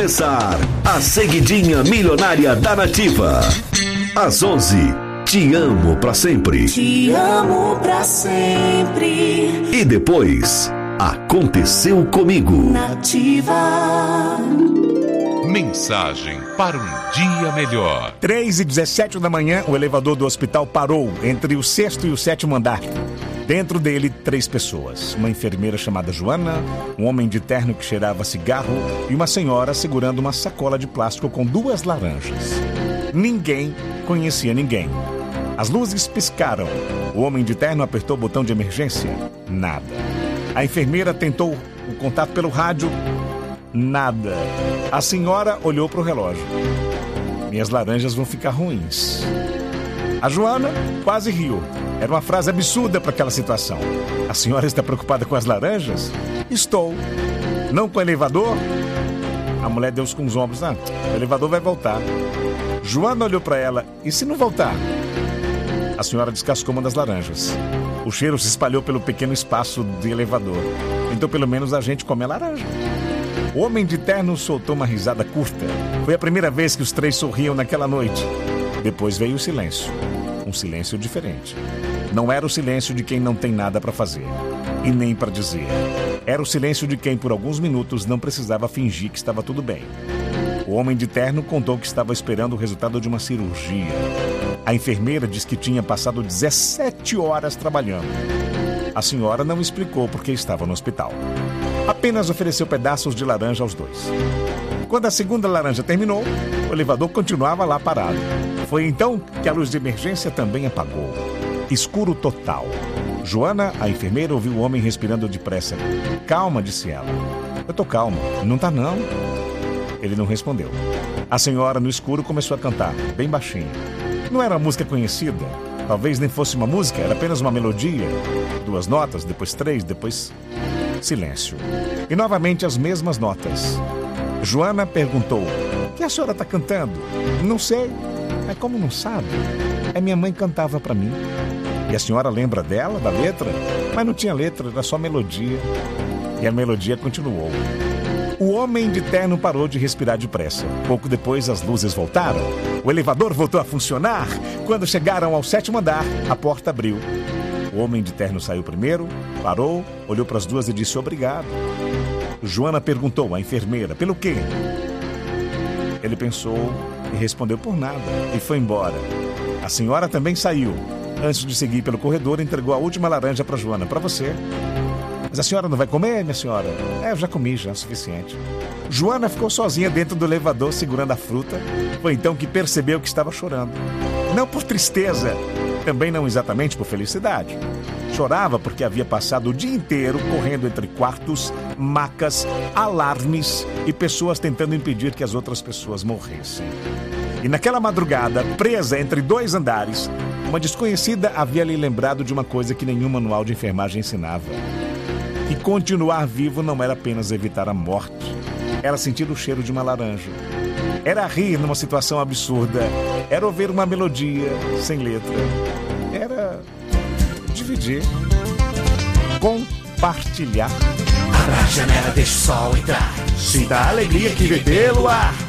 Começar a seguidinha milionária da Nativa. Às 11, te amo pra sempre. Te amo pra sempre. E depois, aconteceu comigo. Nativa. Mensagem para um dia melhor. 3h17 da manhã, o elevador do hospital parou entre o 6º e o 7º andar. Dentro dele, 3 pessoas. Uma enfermeira chamada Joana, um homem de terno que cheirava cigarro e uma senhora segurando uma sacola de plástico com 2 laranjas. Ninguém conhecia ninguém. As luzes piscaram. O homem de terno apertou o botão de emergência. Nada. A enfermeira tentou o contato pelo rádio. Nada. A senhora olhou para o relógio. Minhas laranjas vão ficar ruins. A Joana quase riu. Era uma frase absurda para aquela situação. A senhora está preocupada com as laranjas? Estou. Não com o elevador? A mulher deu com os ombros. O elevador vai voltar. Joana olhou para ela. E se não voltar? A senhora descascou uma das laranjas. O cheiro se espalhou pelo pequeno espaço do elevador. Então pelo menos a gente come a laranja. O homem de terno soltou uma risada curta. Foi a primeira vez que os 3 sorriam naquela noite. Depois veio o silêncio. Um silêncio diferente. Não era o silêncio de quem não tem nada para fazer. E nem para dizer. Era o silêncio de quem por alguns minutos não precisava fingir que estava tudo bem. O homem de terno contou que estava esperando o resultado de uma cirurgia. A enfermeira disse que tinha passado 17 horas trabalhando. A senhora não explicou por que estava no hospital. Apenas ofereceu pedaços de laranja aos 2. Quando a segunda laranja terminou, o elevador continuava lá parado. Foi então que a luz de emergência também apagou. Escuro total. Joana, a enfermeira, ouviu o homem respirando depressa. Calma, disse ela. Eu tô calma. Não tá não. Ele não respondeu. A senhora, no escuro, começou a cantar, bem baixinho. Não era uma música conhecida. Talvez nem fosse uma música, era apenas uma melodia. 2 notas, depois 3, depois... silêncio. E novamente as mesmas notas. Joana perguntou, o que a senhora está cantando? Não sei. Mas como não sabe? Minha mãe cantava para mim. E a senhora lembra dela, da letra? Mas não tinha letra, era só melodia. E a melodia continuou. O homem de terno parou de respirar depressa. Pouco depois as luzes voltaram. O elevador voltou a funcionar. Quando chegaram ao 7º andar, a porta abriu. O homem de terno saiu primeiro, parou, olhou para as 2 e disse obrigado. Joana perguntou à enfermeira, pelo quê? Ele pensou e respondeu por nada e foi embora. A senhora também saiu. Antes de seguir pelo corredor, entregou a última laranja para Joana. Para você. Mas a senhora não vai comer, minha senhora? Eu já comi, já é o suficiente. Joana ficou sozinha dentro do elevador, segurando a fruta. Foi então que percebeu que estava chorando. Não por tristeza, também não exatamente por felicidade. Chorava porque havia passado o dia inteiro correndo entre quartos, macas, alarmes e pessoas tentando impedir que as outras pessoas morressem. E naquela madrugada, presa entre 2 andares, uma desconhecida havia lhe lembrado de uma coisa que nenhum manual de enfermagem ensinava. Que continuar vivo não era apenas evitar a morte, era sentir o cheiro de uma laranja. Era rir numa situação absurda, era ouvir uma melodia sem letra, era dividir, compartilhar. Abra a janela, deixa o sol entrar. Sinta a alegria que vem pelo ar.